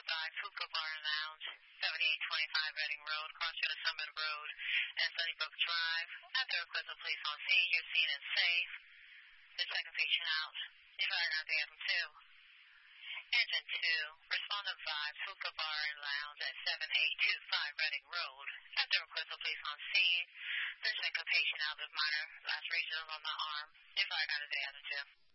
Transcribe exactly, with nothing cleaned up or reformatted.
Responded by Hookah Bar and Lounge, seventy-eight twenty-five Reading Road, Crossroad to Summit Road, and Sunnybrook Drive. At the request of police on scene, you're seen as safe. The second patient out. If I got the item two. Engine two, respondent five, Hookah Bar and Lounge at seventy-eight twenty-five Reading Road. At the request of police on scene, the second patient out with minor laceration on the arm. If I got the item two.